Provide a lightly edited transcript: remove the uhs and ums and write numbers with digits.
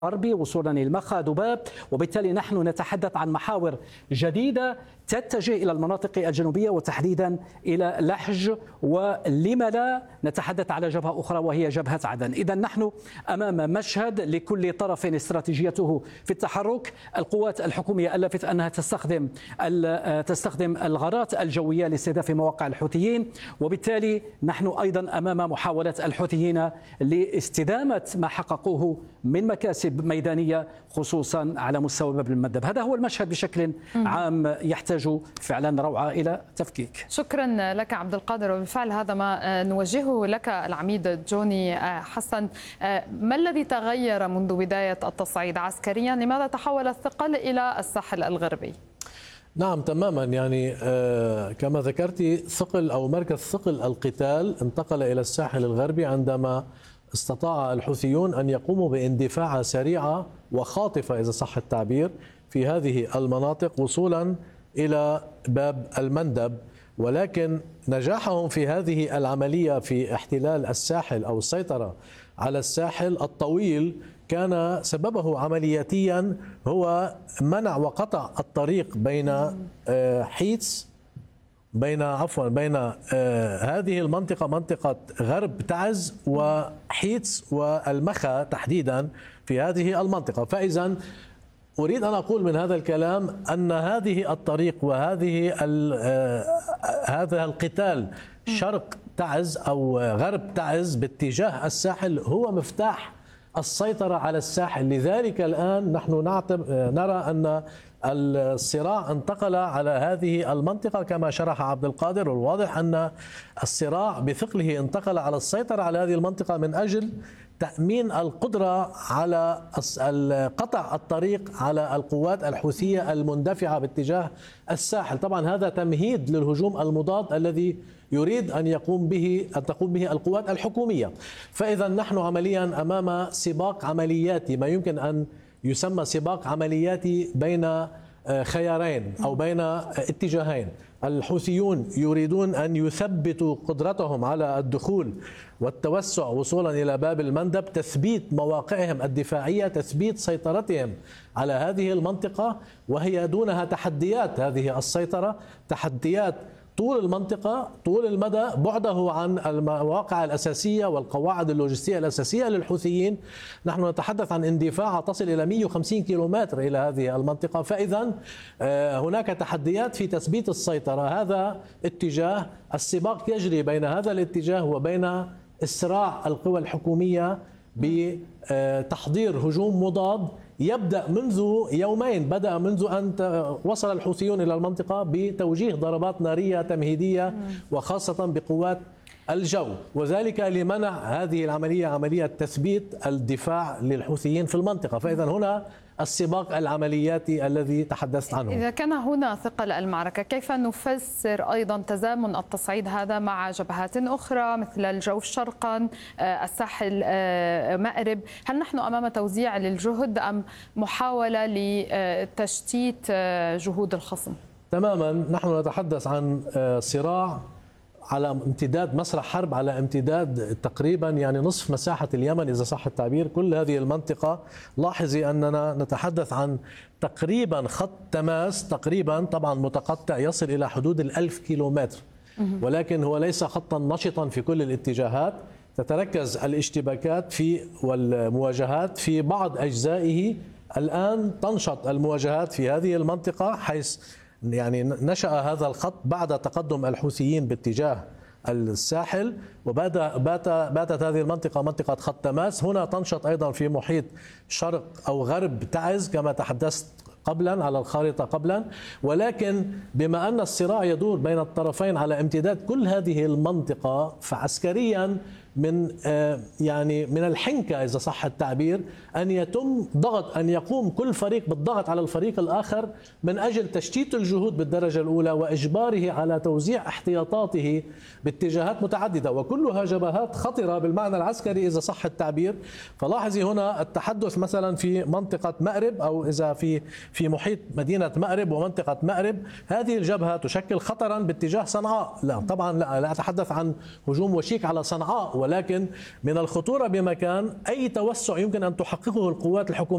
الغربي وصولا إلى المخا دباب، وبالتالي نحن نتحدث عن محاور جديدة تتجه إلى المناطق الجنوبية وتحديدا إلى لحج، ولم لا نتحدث على جبهة أخرى وهي جبهة عدن. إذا نحن أمام مشهد لكل طرف استراتيجيته في التحرك. القوات الحكومية ألفت أنها تستخدم الغارات الجوية لاستهداف مواقع الحوثيين، وبالتالي نحن أيضا أمام محاولة الحوثيين لاستدامة ما حققوه من مكاسب ميدانية خصوصا على مستوى باب المندب. هذا هو المشهد بشكل عام يحتاج فعلا روعة إلى تفكيك. شكرا لك عبد القادر، وبالفعل هذا ما نوجهه لك العميد جوني حسن. ما الذي تغير منذ بداية التصعيد عسكريا؟ لماذا تحول الثقل إلى الساحل الغربي؟ نعم تماما، يعني كما ذكرتي ثقل أو مركز ثقل القتال انتقل إلى الساحل الغربي عندما استطاع الحوثيون أن يقوموا باندفاع سريعة وخاطفة إذا صح التعبير في هذه المناطق وصولا إلى باب المندب. ولكن نجاحهم في هذه العملية في احتلال الساحل أو السيطرة على الساحل الطويل كان سببه عملياتيا هو منع وقطع الطريق بين حيتس بين هذه المنطقة، منطقة غرب تعز وحيتس والمخا تحديدا في هذه المنطقة. فإذا أريد أن أقول من هذا الكلام أن هذه الطريق وهذه هذا القتال شرق تعز أو غرب تعز باتجاه الساحل هو مفتاح السيطرة على الساحل. لذلك الآن نحن نرى أن الصراع انتقل على هذه المنطقة كما شرح عبد القادر، والواضح أن الصراع بثقله انتقل على السيطرة على هذه المنطقة من أجل تأمين القدرة على قطع الطريق على القوات الحوثية المندفعة باتجاه الساحل. طبعا هذا تمهيد للهجوم المضاد الذي يريد أن تقوم به القوات الحكومية. فإذا نحن عمليا أمام سباق عملياتي، ما يمكن أن يسمى سباق عملياتي بين خيارين أو بين اتجاهين. الحوثيون يريدون أن يثبتوا قدرتهم على الدخول والتوسع وصولا إلى باب المندب، تثبيت مواقعهم الدفاعية، تثبيت سيطرتهم على هذه المنطقة، وهي دونها تحديات هذه السيطرة، تحديات طول المنطقة، طول المدى، بعده عن المواقع الأساسية والقواعد اللوجستية الأساسية للحوثيين. نحن نتحدث عن اندفاع تصل إلى 150 كيلومتر إلى هذه المنطقة. فإذا هناك تحديات في تثبيت السيطرة. هذا اتجاه، السباق يجري بين هذا الاتجاه وبين إسراع القوى الحكومية بتحضير هجوم مضاد يبدأ منذ يومين، بدأ منذ أن وصل الحوثيون إلى المنطقة بتوجيه ضربات نارية تمهيدية وخاصة بقوات الجو، وذلك لمنع هذه العملية، عملية تثبيت الدفاع للحوثيين في المنطقة. فإذا هنا السباق العملياتي الذي تحدثت عنه. إذا كان هنا ثقل المعركة، كيف نفسر أيضا تزامن التصعيد هذا مع جبهات أخرى مثل الجوف شرقا، الساحل مأرب؟ هل نحن أمام توزيع للجهد أم محاولة لتشتيت جهود الخصم؟ تماما، نحن نتحدث عن صراع على امتداد مسرح حرب، على امتداد تقريبا يعني نصف مساحة اليمن إذا صح التعبير. كل هذه المنطقة، لاحظي أننا نتحدث عن تقريبا خط تماس تقريبا طبعا متقطع يصل إلى حدود 1000 كيلومتر، ولكن هو ليس خطا نشطا في كل الاتجاهات. تتركز الاشتباكات والمواجهات في بعض أجزائه. الآن تنشط المواجهات في هذه المنطقة، حيث يعني نشأ هذا الخط بعد تقدم الحوثيين باتجاه الساحل، وباتت هذه المنطقة منطقة خط تماس. هنا تنشط أيضا في محيط شرق أو غرب تعز كما تحدثت قبلا على الخارطة قبلا. ولكن بما أن الصراع يدور بين الطرفين على امتداد كل هذه المنطقة، فعسكريا من الحنكة إذا صح التعبير أن يتم ضغط، أن يقوم كل فريق بالضغط على الفريق الآخر من أجل تشتيت الجهود بالدرجة الأولى وإجباره على توزيع احتياطاته باتجاهات متعددة، وكلها جبهات خطرة بالمعنى العسكري إذا صح التعبير. فلاحظي هنا التحدث مثلا في منطقة مأرب، أو إذا في محيط مدينة مأرب ومنطقة مأرب، هذه الجبهة تشكل خطرا باتجاه صنعاء. لا طبعا لا أتحدث عن هجوم وشيك على صنعاء، ولكن من الخطورة بمكان أي توسع يمكن أن تحققه القوات الحكومية